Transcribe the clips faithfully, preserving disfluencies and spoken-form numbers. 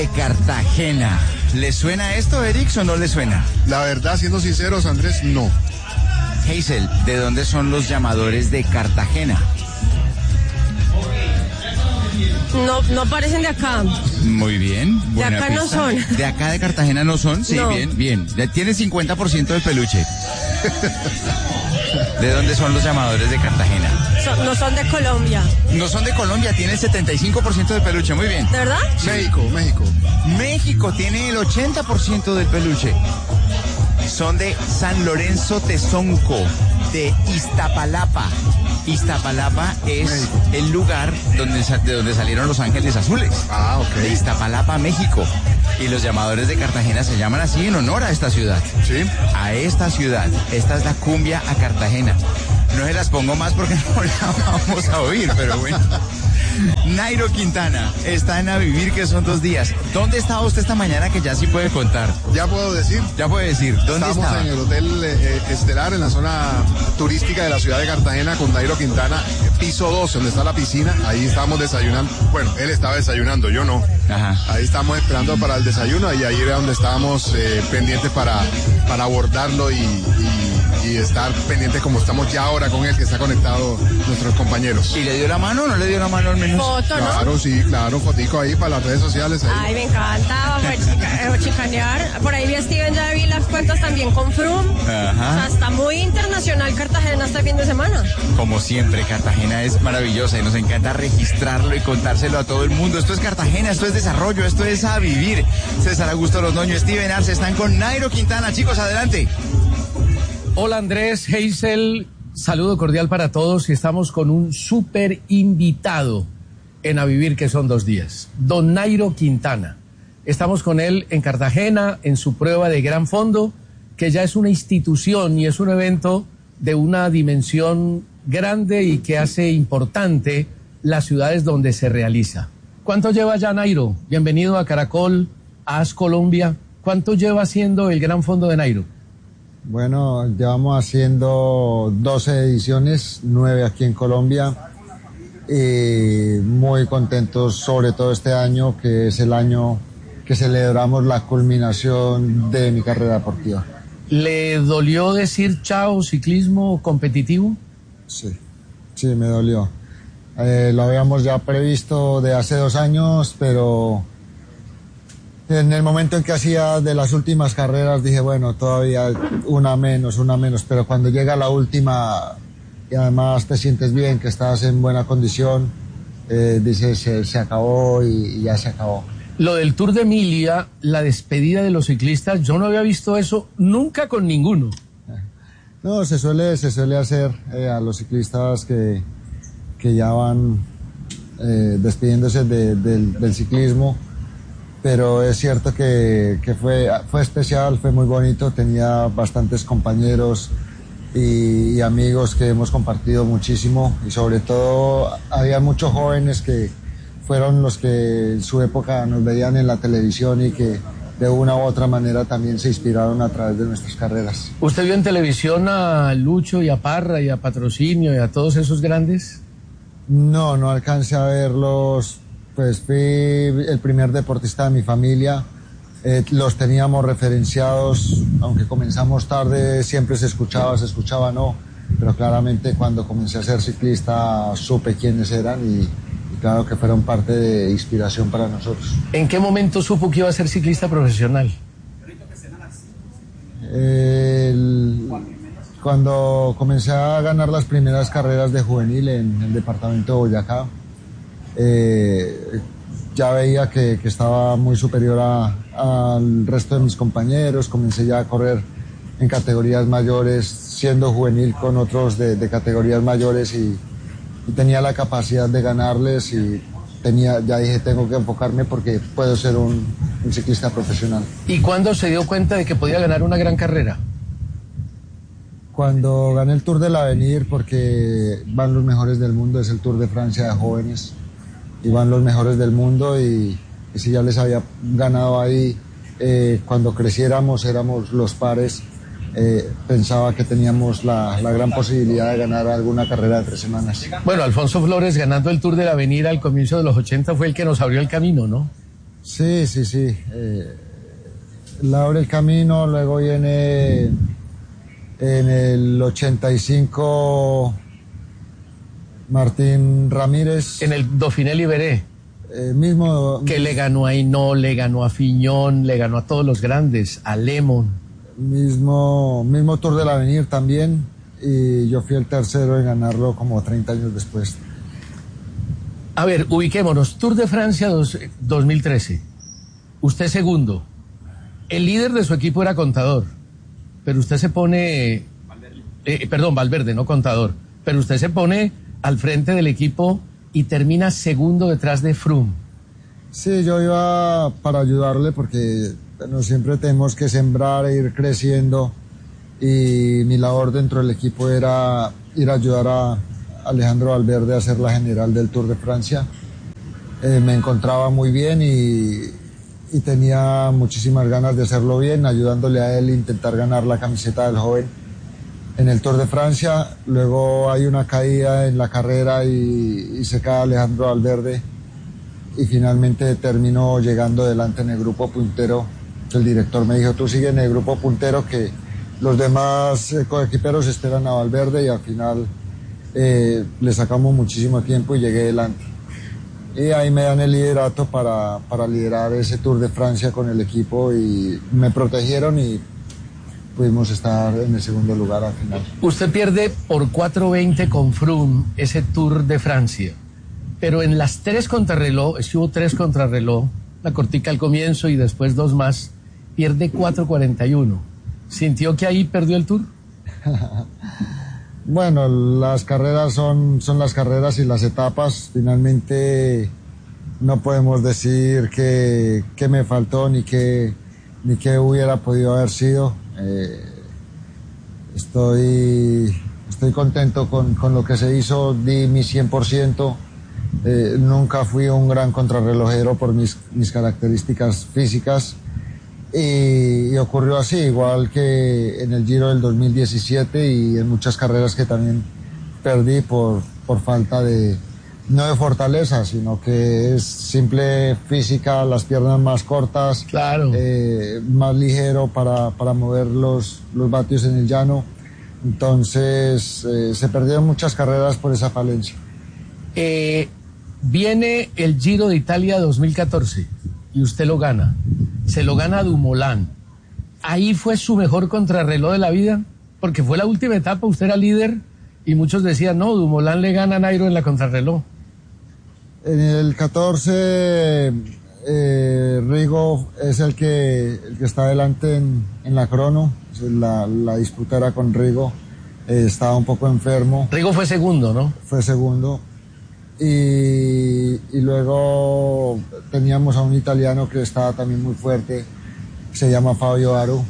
De Cartagena. ¿Le suena esto, Erix, o no le suena? La verdad, siendo sinceros, Andrés, no. Hazel, ¿de dónde son los llamadores de Cartagena? No, no parecen de acá. Muy bien. De acá pista. no son. ¿De acá de Cartagena no son? Sí, no. bien, bien. Ya tiene cincuenta por ciento del peluche. ¿De dónde son los llamadores de Cartagena? Son, no son de Colombia. No son de Colombia, tiene el setenta y cinco por ciento del peluche, muy bien. ¿De verdad? Sí. México, México. México tiene el ochenta por ciento del peluche. Son de San Lorenzo Tezonco, de Iztapalapa. Iztapalapa es México. El lugar donde, de donde salieron los Ángeles Azules. Ah, ok. De Iztapalapa, México. Y los llamadores de Cartagena se llaman así en honor a esta ciudad. Sí. A esta ciudad. Esta es la cumbia a Cartagena. No se las pongo más porque no la vamos a oír, pero bueno. Nairo Quintana está en A Vivir, que son dos días. ¿Dónde estaba usted esta mañana, que ya sí puede contar? Ya puedo decir. Ya puede decir. ¿Dónde Estamos estaba? en el Hotel eh, Estelar, en la zona turística de la ciudad de Cartagena, con Nairo Quintana, piso dos, donde está la piscina. Ahí estábamos desayunando. Bueno, él estaba desayunando, yo no. Ajá. Ahí estamos esperando para el desayuno y ahí era donde estábamos eh, pendientes para, para abordarlo y, y, y estar pendientes como estamos ya ahora con él, que está conectado nuestros compañeros. ¿Y le dio la mano o no le dio la mano al menos? Foto, ¿no? Claro, sí, claro, fotico ahí para las redes sociales. Ahí. Ay, me encanta chica, chicanear. Por ahí vi a Steven, ya vi las cuentas también con Froome. Ajá. O sea, está muy internacional Cartagena este fin de semana. Como siempre, Cartagena es maravillosa y nos encanta registrarlo y contárselo a todo el mundo. Esto es Cartagena, esto es desarrollo, esto es A Vivir. César Augusto Londoño, Steven Arce están con Nairo Quintana. Chicos, adelante. Hola Andrés, Hazel, saludo cordial para todos y estamos con un súper invitado en A Vivir, que son dos días. Don Nairo Quintana. Estamos con él en Cartagena, en su prueba de gran fondo, que ya es una institución y es un evento de una dimensión grande y que hace importante las ciudades donde se realiza. ¿Cuánto lleva ya, Nairo? Bienvenido a Caracol, a As Colombia. ¿Cuánto lleva haciendo el gran fondo de Nairo? Bueno, llevamos haciendo doce ediciones, nueve aquí en Colombia. Y muy contentos, sobre todo este año, que es el año que celebramos la culminación de mi carrera deportiva. ¿Le dolió decir chao ciclismo competitivo? Sí, sí, me dolió. Eh, lo habíamos ya previsto de hace dos años, pero en el momento en que hacía de las últimas carreras dije, bueno, todavía una menos, una menos, pero cuando llega la última y además te sientes bien, que estás en buena condición, eh, dices, se, se acabó y, y ya se acabó. Lo del Tour de Emilia, la despedida de los ciclistas, yo no había visto eso nunca con ninguno. No, se suele, se suele hacer eh, a los ciclistas que, que ya van eh, despidiéndose de, del, del ciclismo, pero es cierto que, que fue, fue especial, fue muy bonito, tenía bastantes compañeros y, y amigos que hemos compartido muchísimo, y sobre todo había muchos jóvenes que fueron los que en su época nos veían en la televisión y que de una u otra manera también se inspiraron a través de nuestras carreras. ¿Usted vio en televisión a Lucho y a Parra y a Patrocinio y a todos esos grandes? No, no alcancé a verlos, pues fui el primer deportista de mi familia, eh, los teníamos referenciados, aunque comenzamos tarde, siempre se escuchaba, se escuchaba no, pero claramente cuando comencé a ser ciclista supe quiénes eran y claro que fueron parte de inspiración para nosotros. ¿En qué momento supo que iba a ser ciclista profesional? El, cuando comencé a ganar las primeras carreras de juvenil en el departamento de Boyacá, eh, ya veía que, que estaba muy superior a, al resto de mis compañeros, comencé ya a correr en categorías mayores, siendo juvenil con otros de, de categorías mayores y y tenía la capacidad de ganarles y tenía, ya dije, tengo que enfocarme porque puedo ser un, un ciclista profesional. ¿Y cuándo se dio cuenta de que podía ganar una gran carrera? Cuando gané el Tour del Avenir, porque van los mejores del mundo, es el Tour de Francia de jóvenes, y van los mejores del mundo y, y si ya les había ganado ahí, eh, cuando creciéramos éramos los pares. Eh, pensaba que teníamos la, la gran posibilidad de ganar alguna carrera de tres semanas. Bueno, Alfonso Flores ganando el Tour del Avenir al comienzo de los ochenta fue el que nos abrió el camino, ¿no? Sí, sí, sí. Eh, Laura el camino, luego viene en el ochenta y cinco Martín Ramírez. En el Dauphiné Libéré. Eh, mismo. Que le ganó a Hinault, le ganó a Fignon, le ganó a todos los grandes, a Lemon. Mismo, mismo Tour del Avenir también. Y yo fui el tercero en ganarlo como treinta años después. A ver, ubiquémonos. Tour de Francia dos, dos mil trece. Usted segundo. El líder de su equipo era Contador. Pero usted se pone... Eh, perdón, Valverde, no Contador. Pero usted se pone al frente del equipo y termina segundo detrás de Froome. Sí, yo iba para ayudarle porque bueno, siempre tenemos que sembrar e ir creciendo. Y mi labor dentro del equipo era ir a ayudar a Alejandro Valverde a hacer la general del Tour de Francia. Eh, me encontraba muy bien y, y tenía muchísimas ganas de hacerlo bien, ayudándole a él a intentar ganar la camiseta del joven en el Tour de Francia. Luego hay una caída en la carrera y, y se cae Alejandro Valverde y finalmente terminó llegando delante en el grupo puntero. El director me dijo, tú sigue en el grupo puntero que los demás eh, coequiperos esperan a Valverde, y al final eh, le sacamos muchísimo tiempo y llegué delante. Y ahí me dan el liderato para, para liderar ese Tour de Francia con el equipo y me protegieron y pudimos estar en el segundo lugar al final. Usted pierde por cuatro veinte con Froome ese Tour de Francia, pero en las tres contrarreloj, estuvo tres contrarreloj, la cortica al comienzo y después dos más, pierde cuatro cuarenta y uno. ¿Sintió que ahí perdió el Tour? Bueno, las carreras son, son las carreras y las etapas. Finalmente no podemos decir que, que me faltó ni que, ni que hubiera podido haber sido. Eh, estoy, estoy contento con, con lo que se hizo, di mi cien por ciento. Eh, nunca fui un gran contrarrelojero por mis, mis características físicas. Y, y ocurrió así, igual que en el Giro del dos mil diecisiete y en muchas carreras que también perdí por, por falta de, no de fortaleza, sino que es simple física, las piernas más cortas, claro. eh, más ligero para, para mover los, los vatios en el llano. Entonces eh, se perdieron muchas carreras por esa falencia. Eh, viene el Giro de Italia dos mil catorce y usted lo gana. Se lo gana Dumoulin. ¿Ahí fue su mejor contrarreloj de la vida? Porque fue la última etapa, usted era líder y muchos decían, no, Dumoulin le gana a Nairo en la contrarreloj. En el catorce, eh, Rigo es el que, el que está adelante en, en la crono. La, la disputa era con Rigo. Eh, estaba un poco enfermo. Rigo fue segundo, ¿no? Fue segundo. Y, y luego teníamos a un italiano que estaba también muy fuerte, se llama Fabio Aru.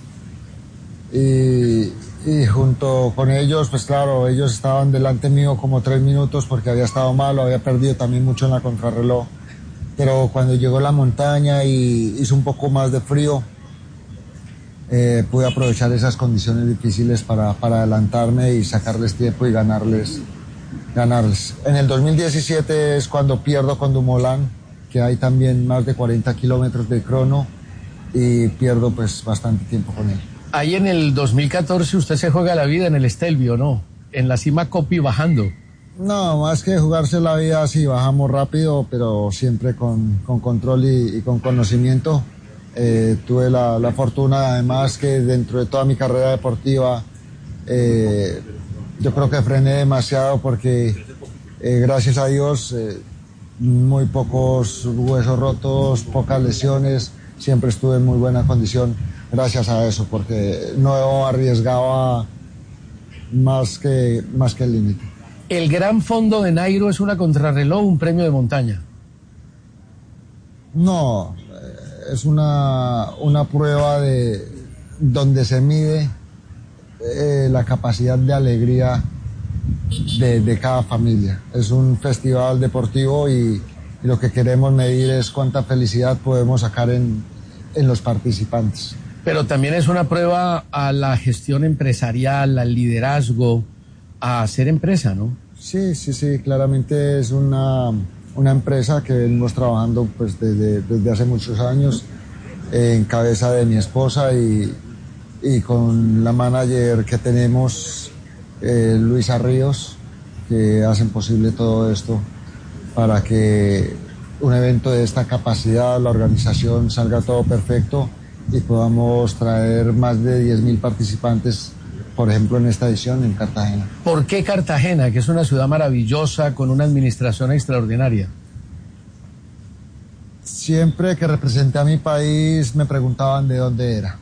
Y, y junto con ellos, pues claro, ellos estaban delante mío como tres minutos porque había estado malo, había perdido también mucho en la contrarreloj. Pero cuando llegó la montaña y hizo un poco más de frío, eh, pude aprovechar esas condiciones difíciles para, para adelantarme y sacarles tiempo y ganarles. ganarles. En el dos mil diecisiete es cuando pierdo con Dumoulin, que hay también más de cuarenta kilómetros de crono y pierdo pues bastante tiempo con él. Ahí en el dos mil catorce usted se juega la vida en el Stelvio, ¿no? En la cima Coppi bajando. No, más que jugarse la vida, sí, bajamos rápido, pero siempre con, con control y, y con conocimiento. Eh, tuve la, la fortuna además que dentro de toda mi carrera deportiva eh, yo creo que frené demasiado porque eh, gracias a Dios eh, muy pocos huesos rotos, pocas lesiones, siempre estuve en muy buena condición gracias a eso, porque no arriesgaba más que, más que el límite. ¿El Gran Fondo de Nairo es una contrarreloj o un premio de montaña? No, es una, una prueba de donde se mide eh, la capacidad de alegría de, de cada familia. Es un festival deportivo y, y lo que queremos medir es cuánta felicidad podemos sacar en, en los participantes. Pero también es una prueba a la gestión empresarial, al liderazgo, a hacer empresa, ¿no? Sí, sí, sí, claramente es una, una empresa que venimos trabajando pues desde, desde hace muchos años, eh, en cabeza de mi esposa y, y con la manager que tenemos, eh, Luisa Ríos, que hacen posible todo esto para que un evento de esta capacidad, la organización, salga todo perfecto y podamos traer más de diez mil participantes, por ejemplo, en esta edición en Cartagena. ¿Por qué Cartagena, que es una ciudad maravillosa con una administración extraordinaria? Siempre que representé a mi país me preguntaban de dónde era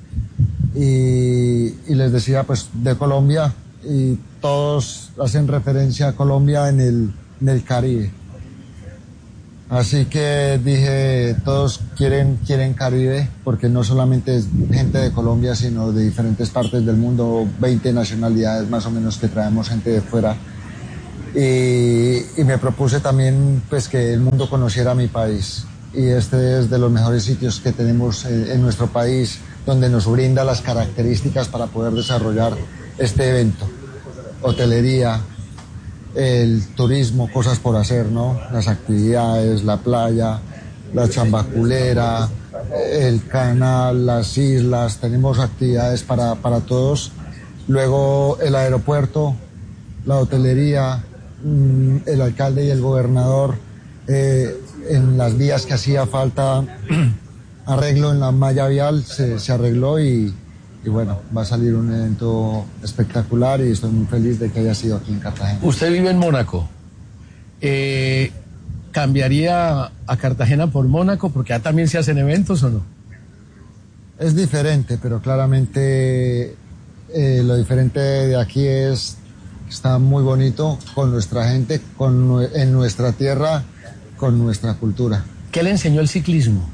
y, y les decía pues de Colombia, y todos hacen referencia a Colombia en el, en el Caribe. Así que dije, todos quieren, quieren Caribe, porque no solamente es gente de Colombia, sino de diferentes partes del mundo, veinte nacionalidades más o menos que traemos gente de fuera. Y, y me propuse también pues que el mundo conociera mi país. Y este es de los mejores sitios que tenemos en, en nuestro país, donde nos brinda las características para poder desarrollar este evento. Hotelería, el turismo, cosas por hacer, ¿no? Las actividades, la playa, la chambaculera, el canal, las islas, tenemos actividades para, para todos. Luego el aeropuerto, la hotelería, el alcalde y el gobernador, eh, en las vías que hacía falta arreglo en la malla vial, se, se arregló y, y bueno, va a salir un evento espectacular y estoy muy feliz de que haya sido aquí en Cartagena. Usted vive en Mónaco. Eh, ¿Cambiaría a Cartagena por Mónaco? Porque acá también se hacen eventos, ¿o no? Es diferente, pero claramente eh, lo diferente de aquí es que está muy bonito con nuestra gente, con, en nuestra tierra, con nuestra cultura. ¿Qué le enseñó el ciclismo?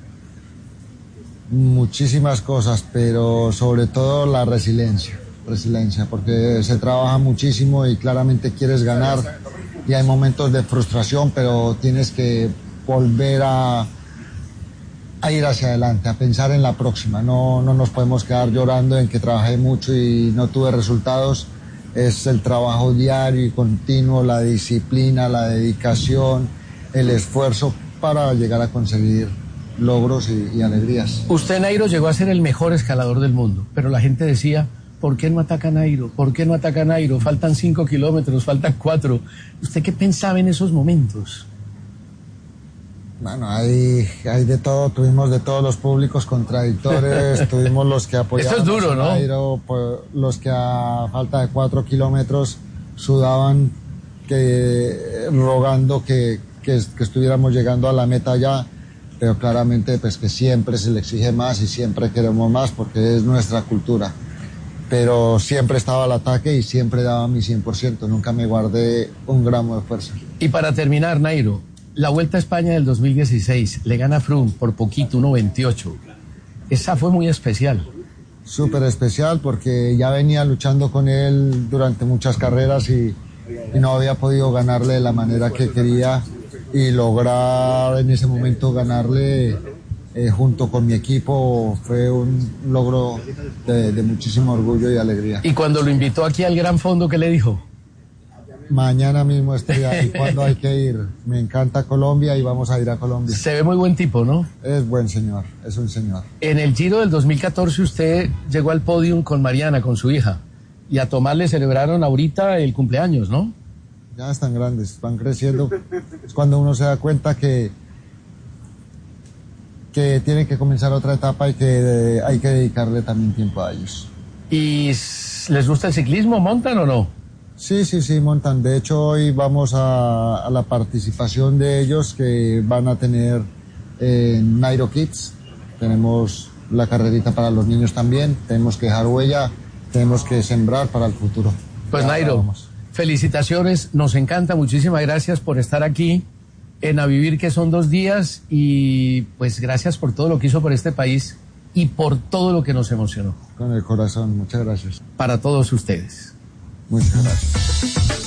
Muchísimas cosas, pero sobre todo la resiliencia, resiliencia, porque se trabaja muchísimo y claramente quieres ganar y hay momentos de frustración, pero tienes que volver a, a ir hacia adelante, a pensar en la próxima. No, no nos podemos quedar llorando en que trabajé mucho y no tuve resultados. Es el trabajo diario y continuo, la disciplina, la dedicación, el esfuerzo para llegar a conseguir logros y, y alegrías. Usted, Nairo, llegó a ser el mejor escalador del mundo, pero la gente decía, ¿por qué no ataca a Nairo? ¿Por qué no ataca a Nairo? Faltan cinco kilómetros, faltan cuatro. ¿Usted qué pensaba en esos momentos? Bueno, hay, hay de todo, tuvimos de todos los públicos contradictores, tuvimos los que apoyaban Eso es duro, a ¿no? Nairo, pues, los que a falta de cuatro kilómetros sudaban que, rogando que, que, que estuviéramos llegando a la meta ya. Pero claramente pues que siempre se le exige más y siempre queremos más porque es nuestra cultura. Pero siempre estaba al ataque y siempre daba mi cien por ciento, nunca me guardé un gramo de fuerza. Y para terminar, Nairo, la Vuelta a España del dos mil dieciséis, le gana Froome por poquito, uno veintiocho. Esa fue muy especial. Súper especial porque ya venía luchando con él durante muchas carreras y, y no había podido ganarle de la manera que quería. Y lograr en ese momento ganarle eh, junto con mi equipo fue un logro de, de muchísimo orgullo y alegría. Y cuando lo invitó aquí al Gran Fondo, ¿qué le dijo? Mañana mismo estoy ahí. ¿Cuándo hay que ir? Me encanta Colombia y vamos a ir a Colombia. Se ve muy buen tipo, ¿no? Es buen señor, es un señor. En el Giro del dos mil catorce usted llegó al podium con Mariana, con su hija, y a Tomás le celebraron ahorita el cumpleaños, ¿no? Ya están grandes, van creciendo. Es cuando uno se da cuenta que, que tiene que comenzar otra etapa y que eh, hay que dedicarle también tiempo a ellos. ¿Y les gusta el ciclismo? ¿Montan o no? Sí, sí, sí, montan. De hecho, hoy vamos a, a la participación de ellos que van a tener eh, Nairo Kids. Tenemos la carrerita para los niños también. Tenemos que dejar huella, tenemos que sembrar para el futuro. Pues ya, Nairo, vamos. Felicitaciones, nos encanta, muchísimas gracias por estar aquí en A Vivir, que son dos días, y pues gracias por todo lo que hizo por este país y por todo lo que nos emocionó. Con el corazón, muchas gracias. Para todos ustedes. Muchas gracias.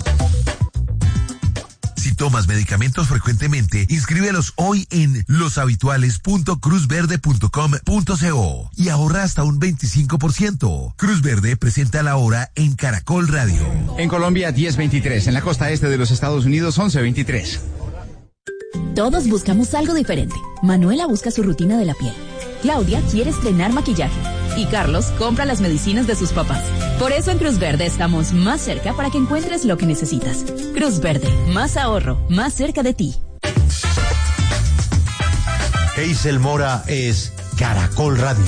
Si tomas medicamentos frecuentemente, inscríbelos hoy en los habituales punto cruz verde punto com punto co y ahorra hasta un veinticinco por ciento. Cruz Verde presenta la hora en Caracol Radio. En Colombia, diez veintitrés. En la costa este de los Estados Unidos, once veintitrés. Todos buscamos algo diferente. Manuela busca su rutina de la piel. Claudia quiere estrenar maquillaje. Y Carlos compra las medicinas de sus papás. Por eso en Cruz Verde estamos más cerca para que encuentres lo que necesitas. Cruz Verde, más ahorro, más cerca de ti. Hazel Mora es Caracol Radio.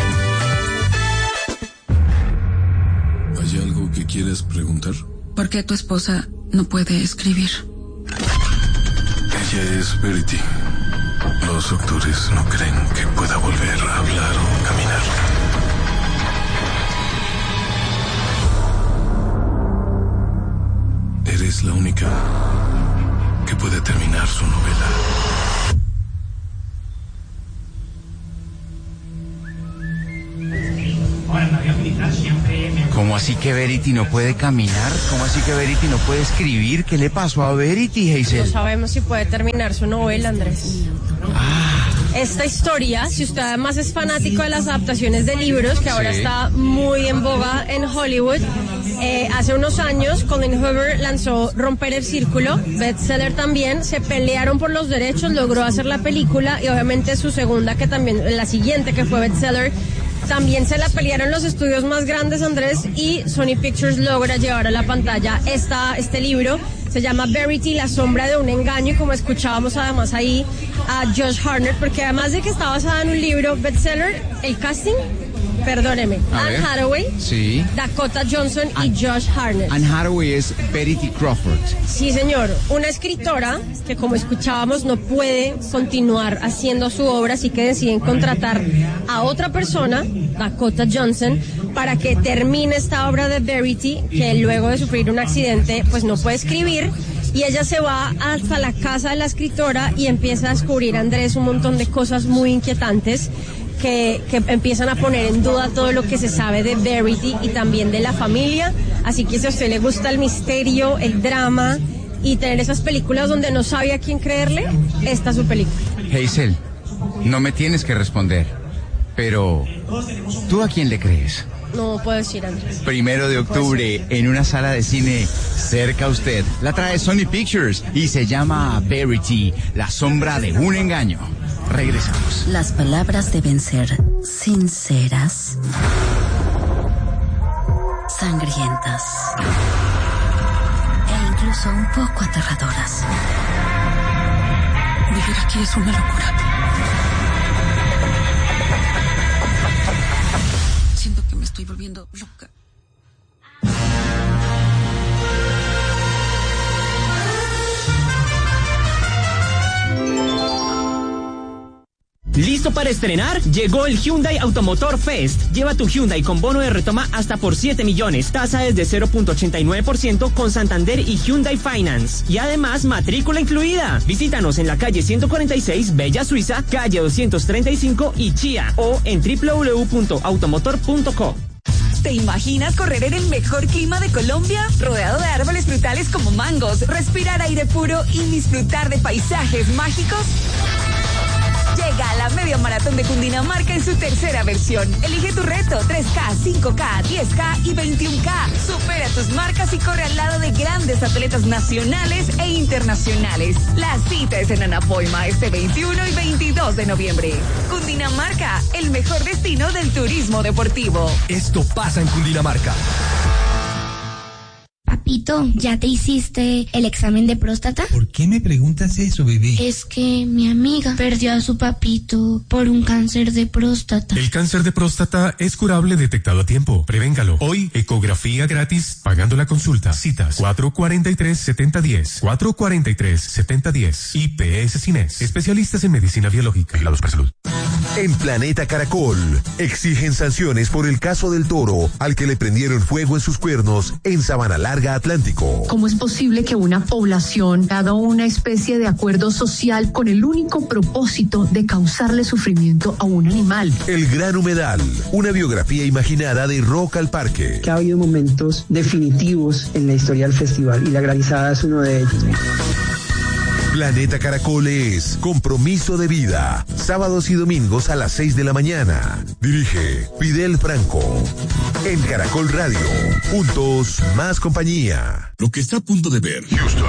¿Hay algo que quieres preguntar? ¿Por qué tu esposa no puede escribir? Ella es Verity. Los doctores no creen que pueda volver a hablar o caminar. Eres la única que puede terminar su novela. ¿Cómo así que Verity no puede caminar? ¿Cómo así que Verity no puede escribir? ¿Qué le pasó a Verity, Hazel? No sabemos si puede terminar su novela, Andrés. Ah. Esta historia, si usted además es fanático de las adaptaciones de libros, que ahora sí está muy en boga en Hollywood, eh, hace unos años Colin Hoover lanzó Romper el Círculo, bestseller también, se pelearon por los derechos, logró hacer la película y obviamente su segunda, que también, la siguiente que fue bestseller, también se la pelearon los estudios más grandes, Andrés, y Sony Pictures logra llevar a la pantalla esta, este libro. Se llama Verity, la sombra de un engaño, y como escuchábamos además ahí a Josh Hartnett, porque además de que está basada en un libro bestseller, el casting, perdóneme, a Anne ver. Hathaway, Sí. Dakota Johnson y Josh Hartnett. Anne Hathaway es Verity Crawford. Sí, señor. Una escritora que, como escuchábamos, no puede continuar haciendo su obra, así que deciden contratar a otra persona, Dakota Johnson, para que termine esta obra de Verity, que luego de sufrir un accidente, pues no puede escribir. Y ella se va hasta la casa de la escritora y empieza a descubrir, Andrés, un montón de cosas muy inquietantes que, que empiezan a poner en duda todo lo que se sabe de Verity y también de la familia. Así que si a usted le gusta el misterio, el drama y tener esas películas donde no sabe a quién creerle, esta es su película. Hazel, no me tienes que responder, pero ¿tú a quién le crees? No puedo decir, Andrés. Primero de octubre, en una sala de cine cerca a usted. La trae Sony Pictures y se llama Verity, la sombra de un engaño. Regresamos. Las palabras deben ser sinceras, sangrientas e incluso un poco aterradoras. Vivir aquí es una locura. Siento que me estoy volviendo loca. ¿Listo para estrenar? Llegó el Hyundai Automotor Fest. Lleva tu Hyundai con bono de retoma hasta por siete millones. Tasa desde cero punto ochenta y nueve por ciento con Santander y Hyundai Finance. Y además, matrícula incluida. Visítanos en la calle ciento cuarenta y seis, Bella Suiza, calle doscientos treinta y cinco y Chía. O en doble u doble u doble u punto automotor punto co. ¿Te imaginas correr en el mejor clima de Colombia? Rodeado de árboles frutales como mangos, respirar aire puro y disfrutar de paisajes mágicos. Llega a la Media Maratón de Cundinamarca en su tercera versión. Elige tu reto, tres K, cinco K, diez K y veintiún K. Supera tus marcas y corre al lado de grandes atletas nacionales e internacionales. La cita es en Anapoima este veintiuno y veintidós de noviembre. Cundinamarca, el mejor destino del turismo deportivo. Esto pasa en Cundinamarca. Papito, ¿ya te hiciste el examen de próstata? ¿Por qué me preguntas eso, bebé? Es que mi amiga perdió a su papito por un cáncer de próstata. El cáncer de próstata es curable detectado a tiempo. Prevéngalo. Hoy, ecografía gratis, pagando la consulta. Citas cuatro cuarenta y tres, setenta diez. cuatro cuarenta y tres, setenta diez. I P S Cines. Especialistas en medicina biológica. Vigilados por salud. En Planeta Caracol, exigen sanciones por el caso del toro al que le prendieron fuego en sus cuernos en Sabana Larga, Atlántico. ¿Cómo es posible que una población haga una especie de acuerdo social con el único propósito de causarle sufrimiento a un animal? El Gran Humedal, una biografía imaginada de Rock al Parque. Que ha habido momentos definitivos en la historia del festival y la granizada es uno de ellos. Planeta Caracol es Compromiso de Vida. Sábados y domingos a las seis de la mañana. Dirige Fidel Franco. En Caracol Radio. Juntos, más compañía. Lo que está a punto de ver. Houston,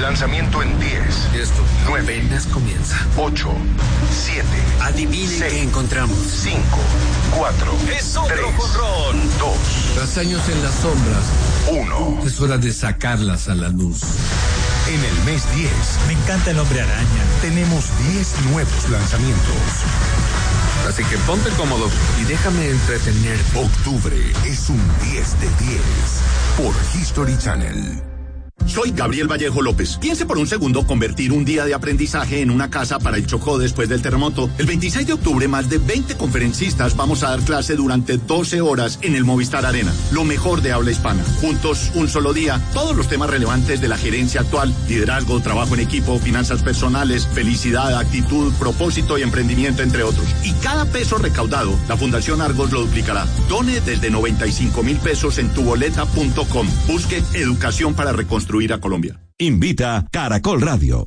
Lanzamiento en diez. Esto nueve. apenas comienza. ocho. siete. Adivinen qué encontramos. cinco. cuatro. Es otro tres, jonrón. dos. Tras años en las sombras. uno. Es hora de sacarlas a la luz. En el mes diez, me encanta el Hombre Araña. Tenemos diez nuevos lanzamientos. Así que ponte cómodo y déjame entretener. Octubre es un diez de diez por History Channel. Soy Gabriel Vallejo López. Piense por un segundo convertir un día de aprendizaje en una casa para el Chocó después del terremoto. El veintiséis de octubre, más de veinte conferencistas vamos a dar clase durante doce horas en el Movistar Arena. Lo mejor de habla hispana. Juntos, un solo día, todos los temas relevantes de la gerencia actual: liderazgo, trabajo en equipo, finanzas personales, felicidad, actitud, propósito y emprendimiento, entre otros. Y cada peso recaudado, la Fundación Argos lo duplicará. Done desde noventa y cinco mil pesos en tuboleta punto com. Busque educación para reconstruir a Colombia. Invita Caracol Radio.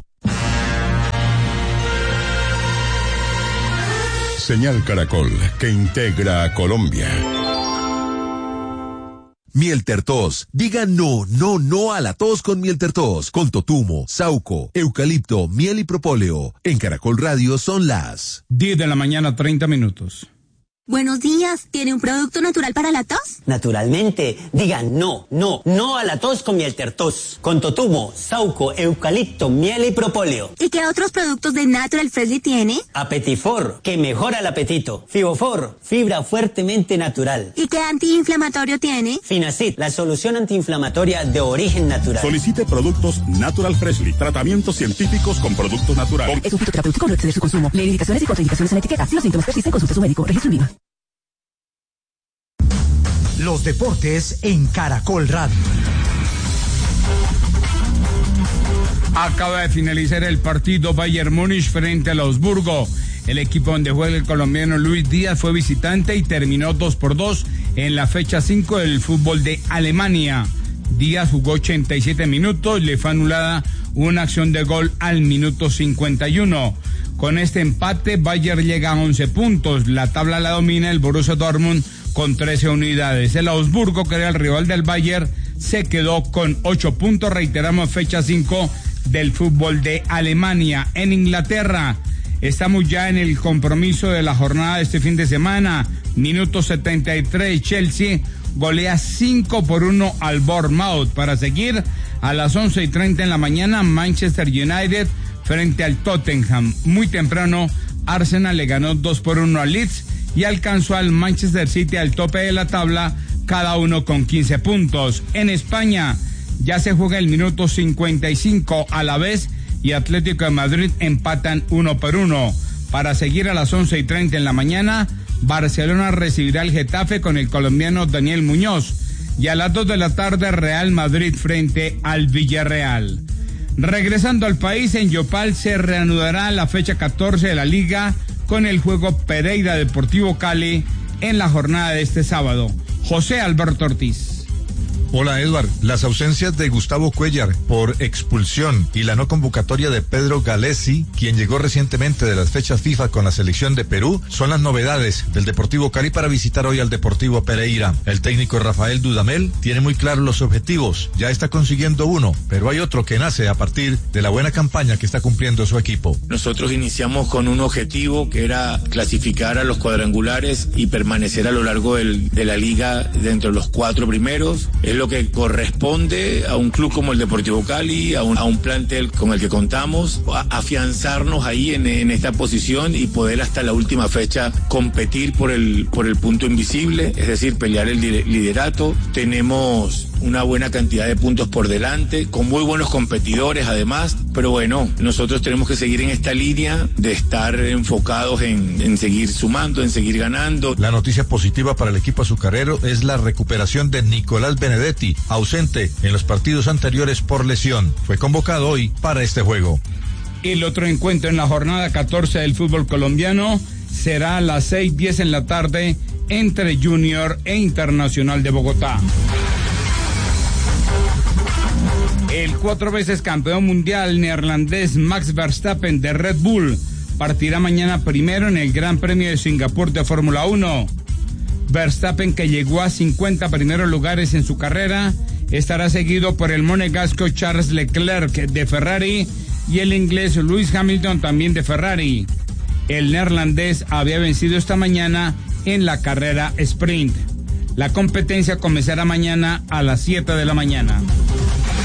Señal Caracol, que integra a Colombia. Mieltertos. Diga no, no, no a la tos con Mieltertos. Con totumo, sauco, eucalipto, miel y propóleo. En Caracol Radio son las diez de la mañana, treinta minutos. Buenos días, ¿tiene un producto natural para la tos? Naturalmente, digan no, no, no a la tos con Mieltertos, con totumo, sauco, eucalipto, miel y propóleo. ¿Y qué otros productos de Natural Freshly tiene? Apetifor, que mejora el apetito. Fibofor, fibra fuertemente natural. ¿Y qué antiinflamatorio tiene? Finacid, la solución antiinflamatoria de origen natural. Solicite productos Natural Freshly, tratamientos científicos con productos naturales. Es un fitoterapéutico, no excede su consumo. Lee indicaciones y contraindicaciones en la etiqueta. Si los síntomas persisten, consulte a su médico. Registro en Viva. Los deportes en Caracol Radio. Acaba de finalizar el partido Bayern Múnich frente al Augsburgo. El equipo donde juega el colombiano Luis Díaz fue visitante y terminó dos por dos en la fecha cinco del fútbol de Alemania. Díaz jugó ochenta y siete minutos, le fue anulada una acción de gol al minuto cincuenta y uno. Con este empate, Bayern llega a once puntos. La tabla la domina el Borussia Dortmund con trece unidades. El Augsburgo, que era el rival del Bayern, se quedó con ocho puntos. Reiteramos, fecha cinco del fútbol de Alemania. En Inglaterra, estamos ya en el compromiso de la jornada de este fin de semana. Minuto setenta y tres, Chelsea golea cinco por uno al Bournemouth. Para seguir, a las once y treinta en la mañana, Manchester United frente al Tottenham. Muy temprano, Arsenal le ganó dos por uno al Leeds y alcanzó al Manchester City al tope de la tabla, cada uno con quince puntos. En España, ya se juega el minuto cincuenta y cinco, Alavés y Atlético de Madrid empatan uno por uno. Para seguir, a las once y treinta en la mañana, Barcelona recibirá al Getafe con el colombiano Daniel Muñoz. Y a las dos de la tarde, Real Madrid frente al Villarreal. Regresando al país, en Yopal se reanudará la fecha catorce de la Liga con el juego Pereira Deportivo Cali en la jornada de este sábado. José Alberto Ortiz. Hola, Edward. Las ausencias de Gustavo Cuéllar por expulsión y la no convocatoria de Pedro Galesi, quien llegó recientemente de las fechas FIFA con la selección de Perú, son las novedades del Deportivo Cali para visitar hoy al Deportivo Pereira. El técnico Rafael Dudamel tiene muy claros los objetivos, ya está consiguiendo uno, pero hay otro que nace a partir de la buena campaña que está cumpliendo su equipo. Nosotros iniciamos con un objetivo que era clasificar a los cuadrangulares y permanecer a lo largo del, de la liga dentro de los cuatro primeros. Es lo que corresponde a un club como el Deportivo Cali, a un, a un plantel con el que contamos, a, afianzarnos ahí en, en esta posición y poder hasta la última fecha competir por el, por el punto invisible, es decir, pelear el liderato. Tenemos una buena cantidad de puntos por delante, con muy buenos competidores además, pero bueno, nosotros tenemos que seguir en esta línea de estar enfocados en, en seguir sumando, en seguir ganando. La noticia positiva para el equipo azucarero es la recuperación de Nicolás Benedetti, ausente en los partidos anteriores por lesión. Fue convocado hoy para este juego. El otro encuentro en la jornada catorce del fútbol colombiano será a las seis diez en la tarde entre Junior e Internacional de Bogotá. El cuatro veces campeón mundial neerlandés Max Verstappen de Red Bull partirá mañana primero en el Gran Premio de Singapur de Fórmula uno. Verstappen, que llegó a cincuenta primeros lugares en su carrera, estará seguido por el monegasco Charles Leclerc de Ferrari y el inglés Lewis Hamilton también de Ferrari. El neerlandés había vencido esta mañana en la carrera sprint. La competencia comenzará mañana a las siete de la mañana.